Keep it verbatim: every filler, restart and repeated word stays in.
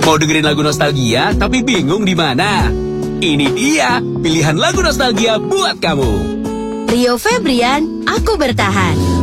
Mau dengerin lagu nostalgia tapi bingung di mana? Ini dia pilihan lagu nostalgia buat kamu. Rio Febrian, Aku Bertahan.